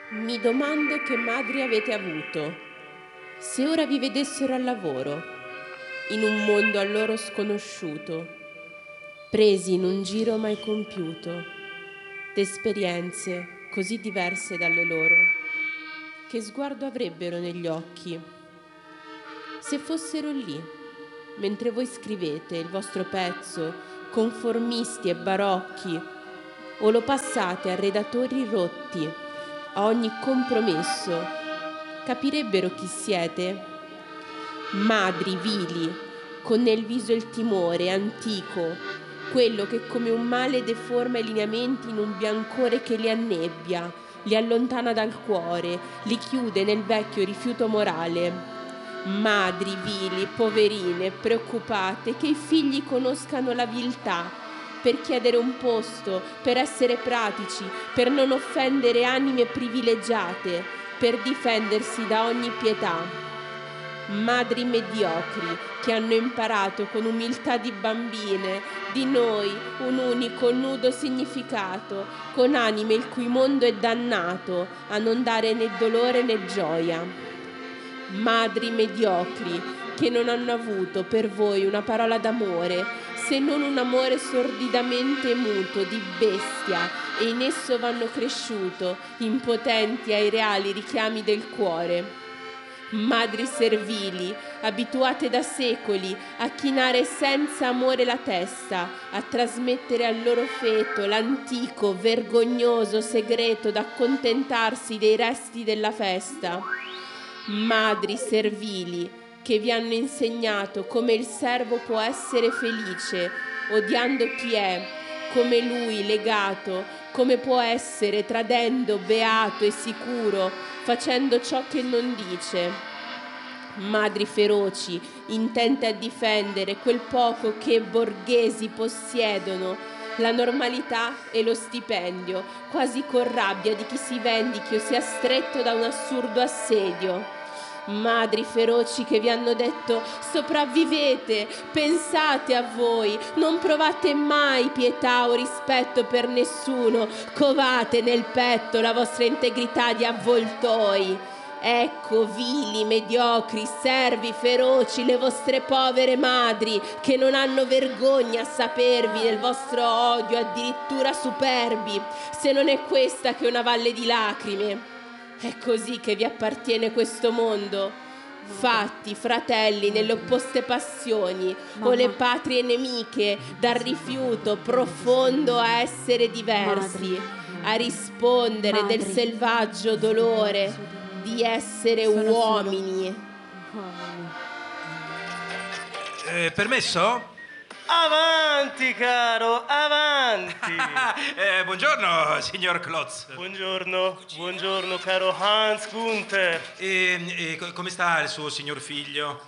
Mi domando che madri avete avuto, se ora vi vedessero al lavoro, in un mondo a loro sconosciuto, presi in un giro mai compiuto, d'esperienze così diverse dalle loro, che sguardo avrebbero negli occhi, se fossero lì, mentre voi scrivete il vostro pezzo, conformisti e barocchi, o lo passate a redattori rotti, a ogni compromesso, capirebbero chi siete? Madri vili, con nel viso il timore antico, quello che come un male deforma i lineamenti in un biancore che li annebbia, li allontana dal cuore, li chiude nel vecchio rifiuto morale. Madri vili, poverine, preoccupate, che i figli conoscano la viltà, per chiedere un posto, per essere pratici, per non offendere anime privilegiate, per difendersi da ogni pietà. Madri mediocri che hanno imparato con umiltà di bambine di noi un unico nudo significato, con anime il cui mondo è dannato a non dare né dolore né gioia. Madri mediocri che non hanno avuto per voi una parola d'amore, se non un amore sordidamente muto di bestia, e in esso vanno cresciuto, impotenti ai reali richiami del cuore. Madri servili, abituate da secoli a chinare senza amore la testa, a trasmettere al loro feto l'antico, vergognoso segreto d'accontentarsi dei resti della festa. Madri servili, che vi hanno insegnato come il servo può essere felice, odiando chi è, come lui legato, come può essere tradendo beato e sicuro, facendo ciò che non dice. Madri feroci, intente a difendere quel poco che borghesi possiedono, la normalità e lo stipendio, quasi con rabbia di chi si vendichi o sia stretto da un assurdo assedio. Madri feroci che vi hanno detto sopravvivete, pensate a voi, non provate mai pietà o rispetto per nessuno, covate nel petto la vostra integrità di avvoltoi. Ecco, vili, mediocri, servi, feroci, le vostre povere madri che non hanno vergogna a sapervi del vostro odio, addirittura superbi, se non è questa che una valle di lacrime. È così che vi appartiene questo mondo, fatti fratelli nelle opposte passioni, o le patrie nemiche dal rifiuto profondo a essere diversi, a rispondere del selvaggio dolore di essere uomini. Permesso? Avanti, caro, avanti. Buongiorno, signor Klotz. Buongiorno, caro Hans Gunther. Come sta il suo signor figlio?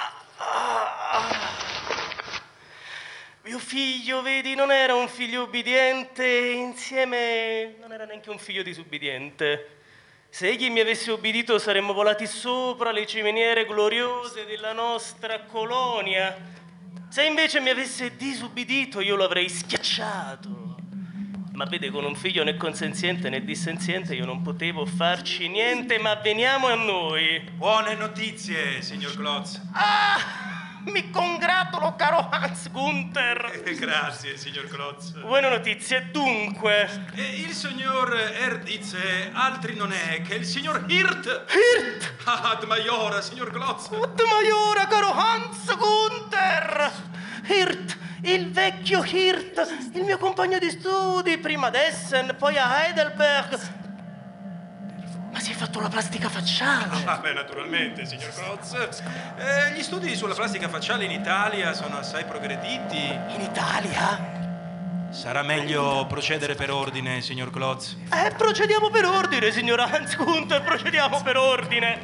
Mio figlio, vedi, non era un figlio ubbidiente, insieme non era neanche un figlio disubbidiente. Se egli mi avesse obbedito saremmo volati sopra le ciminiere gloriose della nostra colonia. Se invece mi avesse disubbidito io lo avrei schiacciato. Ma vede, con un figlio né consenziente né dissenziente io non potevo farci niente, ma veniamo a noi. Buone notizie, signor Klotz. Mi congratulo, caro Hans Gunther. Grazie, signor Klotz. Buone notizie, dunque. Il signor Erditz altri non è che il signor Hirt. Hirt! Ad Maiora, signor Klotz. Ad Maiora, caro Hans Gunther. Hirt, il vecchio Hirt, il mio compagno di studi, prima ad Essen, poi a Heidelberg. Ma si è fatto la plastica facciale? Beh, naturalmente, signor Klotz. Gli studi sulla plastica facciale in Italia sono assai progrediti. In Italia? Sarà meglio procedere per ordine, signor Klotz. Procediamo per ordine, signor Hans Gunther, procediamo per ordine.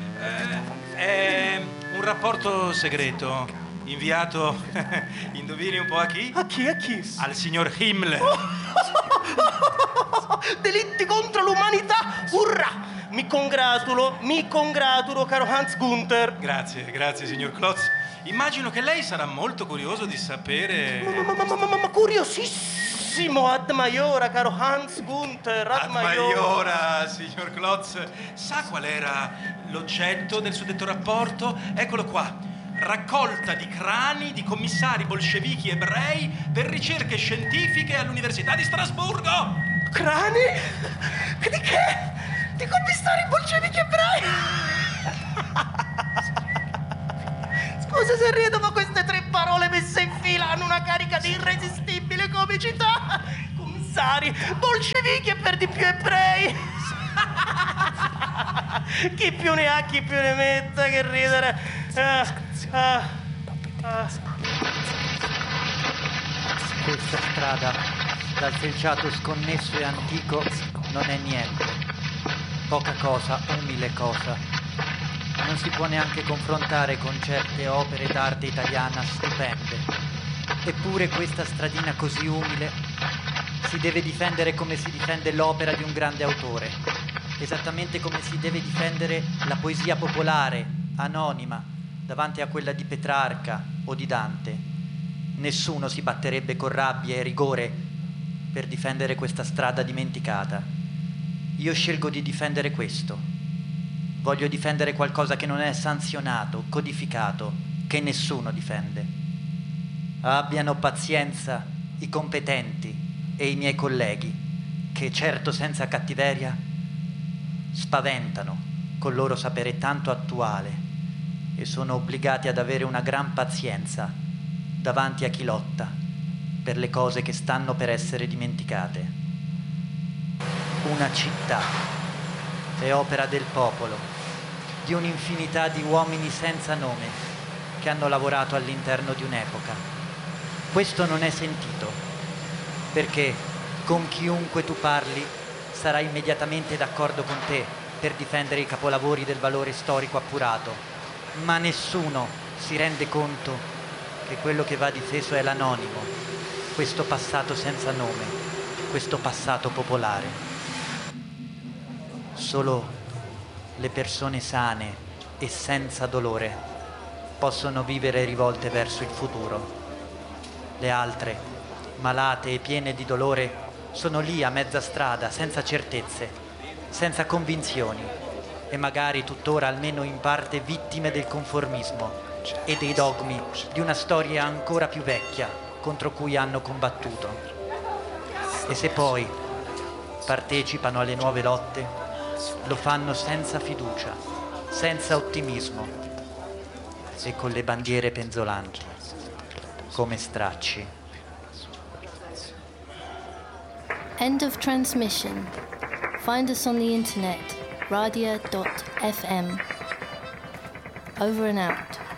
È un rapporto segreto, inviato, indovini un po' a chi? A chi? Al signor Himmler. Delitti contro l'umanità, urrà! Mi congratulo, caro Hans Gunther. Grazie, signor Klotz. Immagino che lei sarà molto curioso di sapere... Ma curiosissimo! Benissimo, ad maiora, caro Hans Gunther, ad maiora, signor Klotz. Sa qual era l'oggetto del suddetto rapporto? Eccolo qua. Raccolta di crani di commissari bolscevichi ebrei per ricerche scientifiche all'Università di Strasburgo. Crani? Di che? Di commissari bolscevichi ebrei? Scusa se rido, ma queste 3 parole messe in fila hanno una carica di irresistibile comicità. Commissari, bolscevichi e per di più ebrei. Chi più ne ha, chi più ne metta, che ridere. Questa strada dal selciato sconnesso e antico non è niente. Poca cosa, umile cosa. Non si può neanche confrontare con certe opere d'arte italiana stupende. Eppure questa stradina così umile si deve difendere come si difende l'opera di un grande autore, esattamente come si deve difendere la poesia popolare, anonima, davanti a quella di Petrarca o di Dante. Nessuno si batterebbe con rabbia e rigore per difendere questa strada dimenticata. Io scelgo di difendere questo. Voglio difendere qualcosa che non è sanzionato, codificato, che nessuno difende. Abbiano pazienza i competenti e i miei colleghi, che certo senza cattiveria spaventano col loro sapere tanto attuale e sono obbligati ad avere una gran pazienza davanti a chi lotta per le cose che stanno per essere dimenticate. Una città è opera del popolo, di un'infinità di uomini senza nome che hanno lavorato all'interno di un'epoca. Questo non è sentito, perché con chiunque tu parli sarà immediatamente d'accordo con te per difendere i capolavori del valore storico appurato, ma nessuno si rende conto che quello che va difeso è l'anonimo, questo passato senza nome, questo passato popolare. Solo le persone sane e senza dolore possono vivere rivolte verso il futuro. Le altre, malate e piene di dolore, sono lì a mezza strada, senza certezze, senza convinzioni e magari tuttora almeno in parte vittime del conformismo e dei dogmi di una storia ancora più vecchia contro cui hanno combattuto. E se poi partecipano alle nuove lotte, lo fanno senza fiducia, senza ottimismo e con le bandiere penzolanti, come stracci. End of transmission. Find us on the internet, radia.fm. Over and out.